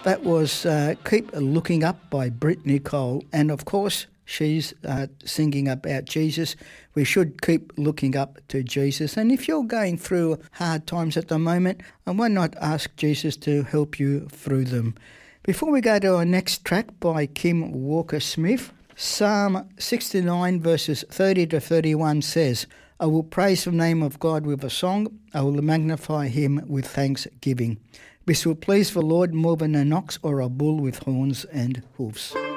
That was Keep Looking Up by Brittany Cole. And of course, she's singing about Jesus. We should keep looking up to Jesus. And if you're going through hard times at the moment, why not ask Jesus to help you through them? Before we go to our next track by Kim Walker-Smith, Psalm 69 verses 30 to 31 says, I will praise the name of God with a song. I will magnify him with thanksgiving. This will please the Lord more than an ox or a bull with horns and hoofs.